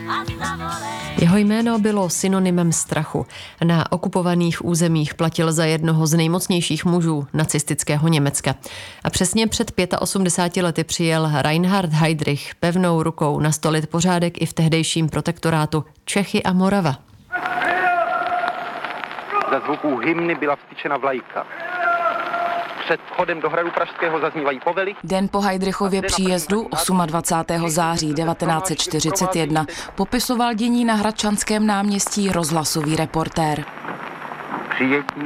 Jeho jméno bylo synonymem strachu. Na okupovaných územích platil za jednoho z nejmocnějších mužů nacistického Německa. A přesně před 85 lety přijel Reinhard Heydrich pevnou rukou nastolit pořádek i v tehdejším protektorátu Čechy a Morava. Za zvuků hymny byla vztyčena vlajka. Před vchodem do hradu pražského zaznívají povely. Den po Heydrichově příjezdu 28. září 1941 popisoval dění na Hradčanském náměstí rozhlasový reportér. Přijetí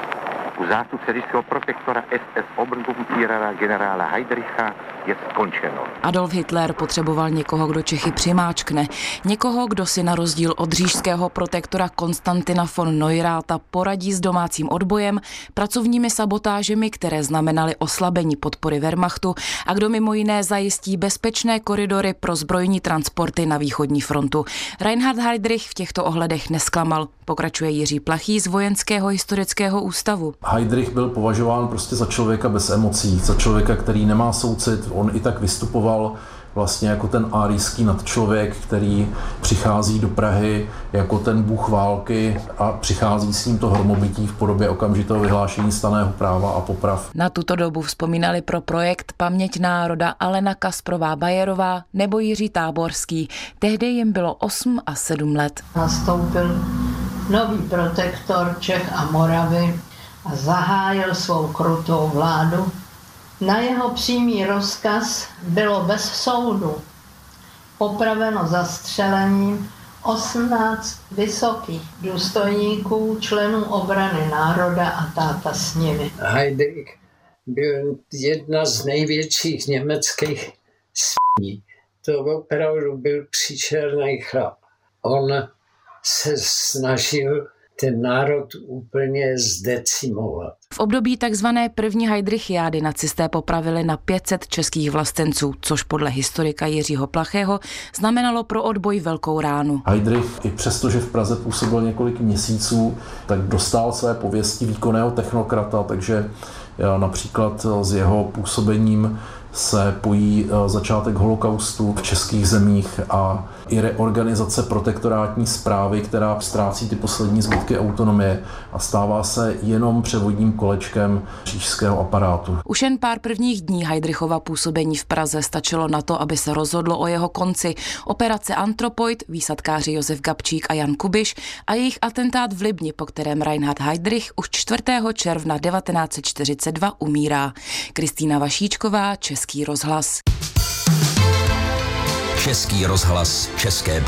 u zástupce říšského protektora SS Obergruppenführera generála Heydricha je skončeno. Adolf Hitler potřeboval někoho, kdo Čechy přimáčkne. Někoho, kdo si na rozdíl od říšského protektora Konstantina von Neurátha poradí s domácím odbojem, pracovními sabotážemi, které znamenaly oslabení podpory Wehrmachtu, a kdo mimo jiné zajistí bezpečné koridory pro zbrojní transporty na východní frontu. Reinhard Heydrich v těchto ohledech nesklamal, pokračuje Jiří Plachý z Vojenského historického ústavu. Heydrich byl považován prostě za člověka bez emocí, za člověka, který nemá soucit. On i tak vystupoval vlastně jako ten árijský nadčlověk, který přichází do Prahy jako ten bůh války a přichází s ním to hromobytí v podobě okamžitého vyhlášení stanného práva a poprav. Na tuto dobu vzpomínali pro projekt Paměť národa Alena Kasprová-Bajerová nebo Jiří Táborský. Tehdy jim bylo 8 a 7 let. Nastoupil nový protektor Čech a Moravy a zahájil svou krutou vládu. Na jeho přímý rozkaz bylo bez soudu popraveno zastřelením 18 vysokých důstojníků, členů obrany národa a táta s nimi. Heydrich byl jedna z největších německých s***ní. To opravdu byl příšerný chlap. On se snažil ten národ úplně zdecimovat. V období takzvané první Heydrichiády nacisté popravili na 500 českých vlastenců, což podle historika Jiřího Plachého znamenalo pro odboj velkou ránu. Heydrich i přesto, že v Praze působil několik měsíců, tak dostal své pověsti výkonného technokrata, takže například s jeho působením se pojí začátek holokaustu v českých zemích a i reorganizace protektorátní správy, která ztrácí ty poslední zbytky autonomie a stává se jenom převodním kolečkem říšského aparátu. Už jen pár prvních dní Heydrichova působení v Praze stačilo na to, aby se rozhodlo o jeho konci. Operace Anthropoid, výsadkáři Josef Gabčík a Jan Kubiš a jejich atentát v Libni, po kterém Reinhard Heydrich už 4. června 1942 umírá. Kristýna Vašíčková, Český rozhlas. Český rozhlas, České